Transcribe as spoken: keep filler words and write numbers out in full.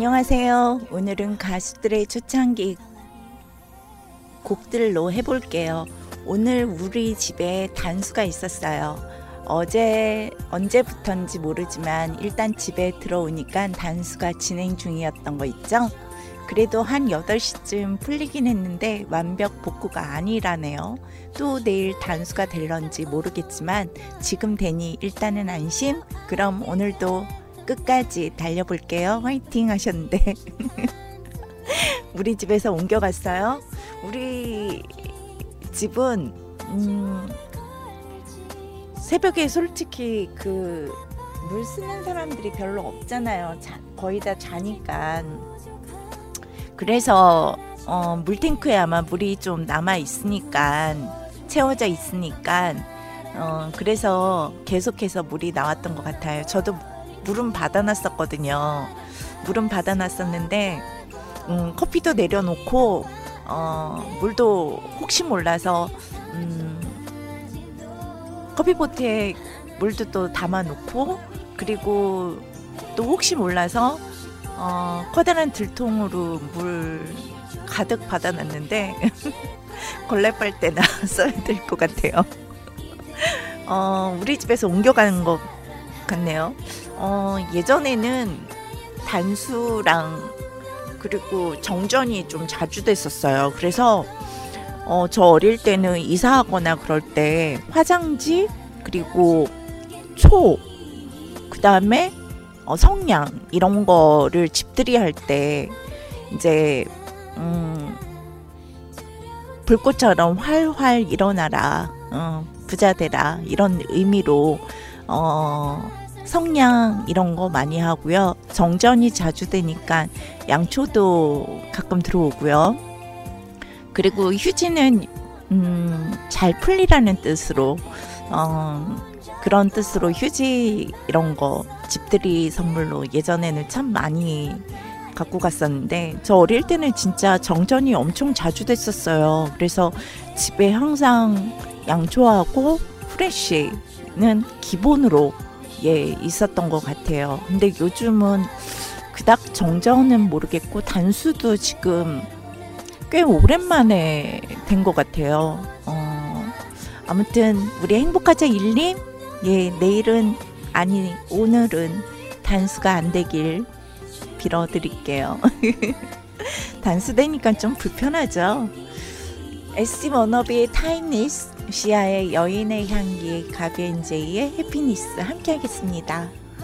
안녕하세요. 오늘은 가수들의 초창기 곡들로 해볼게요. 오늘 우리 집에 단수가 있었어요. 어제 언제부턴지 모르지만 일단 집에 들어오니까 단수가 진행 중이었던 거 있죠? 그래도 한 여덟 시쯤 풀리긴 했는데 완벽 복구가 아니라네요. 또 내일 단수가 될런지 모르겠지만 지금 되니 일단은 안심? 그럼 오늘도 끝까지 달려볼게요. 화이팅 하셨는데 우리 집에서 옮겨갔어요. 우리 집은 음, 새벽에 솔직히 그 물 쓰는 사람들이 별로 없잖아요. 자, 거의 다 자니까. 그래서 어, 물탱크에 아마 물이 좀 남아 있으니까 채워져 있으니까 어, 그래서 계속해서 물이 나왔던 것 같아요. 저도 물은 받아놨었거든요. 물은 받아놨었는데 음, 커피도 내려놓고 어, 물도 혹시 몰라서 음, 커피포트에 물도 또 담아놓고 그리고 또 혹시 몰라서 어, 커다란 들통으로 물 가득 받아놨는데 걸레빨대나 써야 될 것 같아요. 어, 우리 집에서 옮겨가는 것 같네요. 어, 예전에는 단수랑 그리고 정전이 좀 자주 됐었어요. 그래서 어, 저 어릴 때는 이사하거나 그럴 때 화장지 그리고 초 그 다음에 어, 성냥 이런 거를 집들이 할 때 이제 음, 불꽃처럼 활활 일어나라 어, 부자 되라 이런 의미로 어, 성냥 이런 거 많이 하고요. 정전이 자주 되니까 양초도 가끔 들어오고요. 그리고 휴지는 음, 잘 풀리라는 뜻으로 어, 그런 뜻으로 휴지 이런 거 집들이 선물로 예전에는 참 많이 갖고 갔었는데 저 어릴 때는 진짜 정전이 엄청 자주 됐었어요. 그래서 집에 항상 양초하고 후레쉬는 기본으로 예 있었던 것 같아요. 근데 요즘은 그닥 정전은 모르겠고 단수도 지금 꽤 오랜만에 된 것 같아요. 어, 아무튼 우리 행복하자 일님 예 내일은 아니 오늘은 단수가 안 되길 빌어드릴게요. 단수 되니까 좀 불편하죠. 에스씨 워너비의 타임리스, 시아의 여인의 향기, 가비앤제이의 해피니스 함께 하겠습니다.